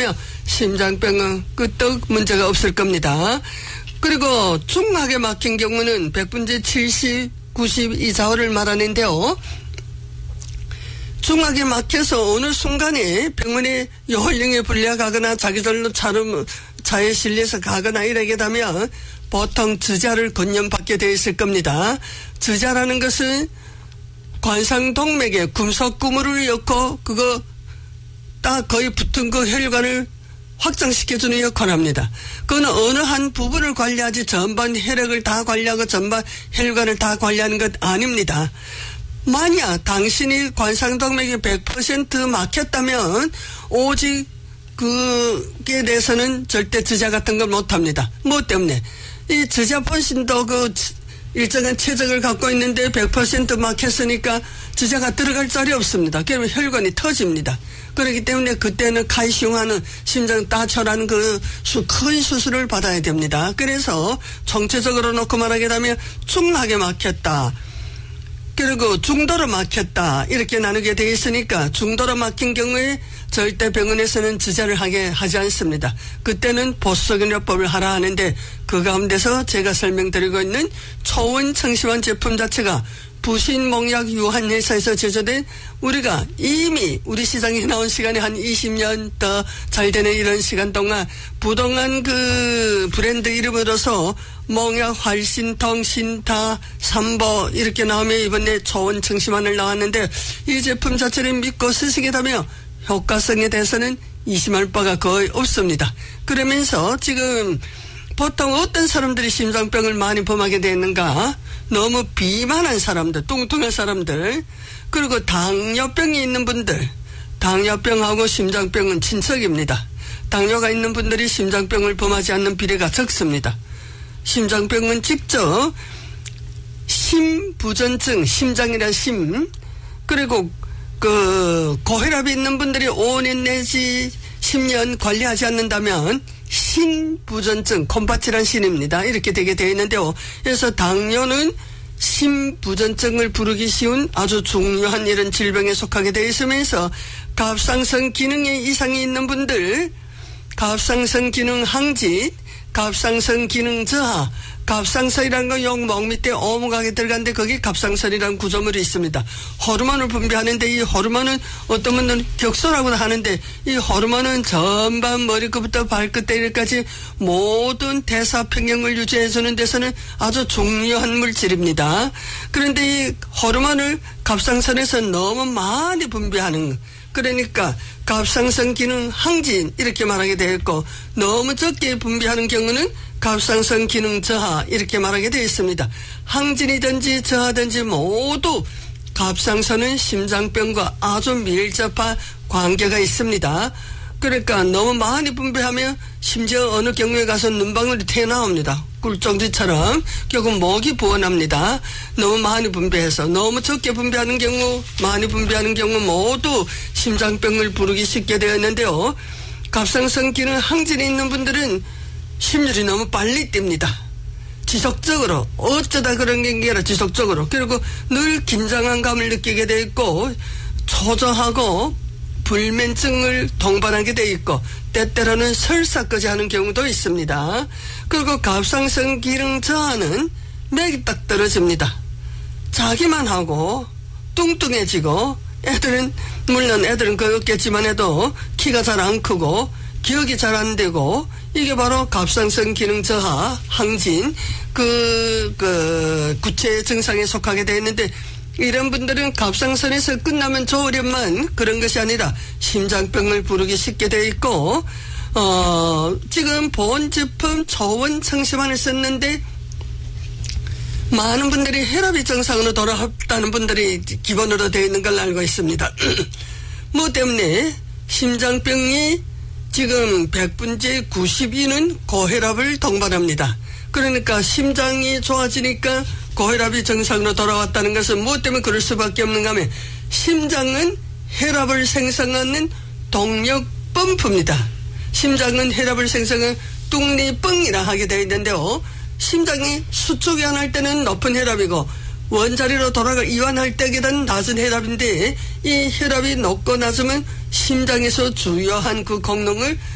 되면 심장병은 끄떡 문제가 없을 겁니다. 그리고 중하게 막힌 경우는 100분의 70, 90 이 좌우를 말하는데요. 중하게 막혀서 어느 순간에 병원에 요홀령에 불려가거나 자기들로 차에 실려서 가거나 이러게 되면 보통 저자를 건염받게 되어 있을 겁니다. 저자라는 것은 관상동맥에 금속 구물을 엮고 그거 딱 거의 붙은 그 혈관을 확장시켜주는 역할을 합니다. 그건 어느 한 부분을 관리하지 전반 혈액을 다 관리하고 전반 혈관을 다 관리하는 것 아닙니다. 만약 당신이 관상동맥이 100% 막혔다면 오직 그게 대해서는 절대 저자 같은 걸 못합니다. 뭐 때문에? 이 저자 본신도 그 일정한 체적을 갖고 있는데 100% 막혔으니까 저자가 들어갈 자리 없습니다. 그러면 혈관이 터집니다. 그렇기 때문에 그때는 칼슘하는 심장 따철하는 큰 수술을 받아야 됩니다. 그래서 총체적으로 놓고 말하게 되면 중하게 막혔다. 그리고 중도로 막혔다 이렇게 나누게 되어 있으니까 중도로 막힌 경우에 절대 병원에서는 저자를 하게 하지 않습니다. 그때는 보수적인요법을 하라 하는데 그 가운데서 제가 설명드리고 있는 초원 청심환 제품 자체가 부신몽약 유한회사에서 제조된 우리가 이미 우리 시장에 나온 시간이 한 20년 더 잘 되는 이런 시간 동안 부동한 그 브랜드 이름으로서 몽약 활신통 신타 삼보 이렇게 나오면 이번에 초원 청심환을 나왔는데 이 제품 자체를 믿고 쓰시게 되면 효과성에 대해서는 의심할 바가 거의 없습니다. 그러면서 지금 보통 어떤 사람들이 심장병을 많이 범하게 되는가? 너무 비만한 사람들, 뚱뚱한 사람들, 그리고 당뇨병이 있는 분들, 당뇨병하고 심장병은 친척입니다. 당뇨가 있는 분들이 심장병을 범하지 않는 비례가 적습니다. 심장병은 직접 심부전증, 심장이란 심, 그리고 그 고혈압이 있는 분들이 5년 내지 10년 관리하지 않는다면 신부전증, 콤파티란 신입니다. 이렇게 되게 되어 있는데요. 그래서 당뇨는 심부전증을 부르기 쉬운 아주 중요한 이런 질병에 속하게 되어 있으면서 갑상선 기능에 이상이 있는 분들, 갑상선 기능 항진, 갑상선 기능 저하, 갑상선이라는 건 욕목 밑에 오목하게 들어가는데 거기 갑상선이라는 구조물이 있습니다. 호르몬을 분비하는데 이 호르몬은 어떤 분들은 격소라고 하는데 이 호르몬은 전반 머리끝부터 발끝까지 모든 대사 평형을 유지해 주는 데서는 아주 중요한 물질입니다. 그런데 이 호르몬을 갑상선에서 너무 많이 분비하는 그러니까 갑상선 기능 항진 이렇게 말하게 되어 있고 너무 적게 분비하는 경우는 갑상선 기능 저하 이렇게 말하게 되어 있습니다. 항진이든지 저하든지 모두 갑상선은 심장병과 아주 밀접한 관계가 있습니다. 그러니까 너무 많이 분비하면 심지어 어느 경우에 가서 눈방울이 튀어나옵니다. 꿀정지처럼 결국 목이 부어납니다. 너무 많이 분비해서 너무 적게 분비하는 경우 많이 분비하는 경우 모두 심장병을 부르기 쉽게 되어 있는데요. 갑상선 기능 항진이 있는 분들은 심혈이 너무 빨리 뜁니다. 지속적으로 어쩌다 그런 게 아니라 지속적으로 그리고 늘 긴장한 감을 느끼게 돼 있고 초조하고 불면증을 동반하게 돼 있고 때때로는 설사까지 하는 경우도 있습니다. 그리고 갑상선 기능 저하는 맥이 딱 떨어집니다. 자기만 하고 뚱뚱해지고 애들은 물론 애들은 그렇겠지만 해도 키가 잘 안 크고 기억이 잘 안 되고 이게 바로 갑상선 기능 저하 항진 구체 증상에 속하게 되어 있는데 이런 분들은 갑상선에서 끝나면 좋으련만 그런 것이 아니라 심장병을 부르기 쉽게 되어 있고 지금 본 제품 초원 청심환을 썼는데 많은 분들이 혈압이 정상으로 돌아왔다는 분들이 기본으로 되어 있는 걸 알고 있습니다. 뭐 때문에 심장병이 지금 100분의 92는 고혈압을 동반합니다. 그러니까 심장이 좋아지니까 고혈압이 정상으로 돌아왔다는 것은 무엇 때문에 그럴 수밖에 없는가 하면 심장은 혈압을 생성하는 동력 펌프입니다. 심장은 혈압을 생성하는 뚱리뻥이라 하게 되어 있는데요. 심장이 수축이 안 할 때는 높은 혈압이고 원자리로 이완할 때에는 낮은 혈압인데 이 혈압이 높고 낮으면 심장에서 주요한 그功能을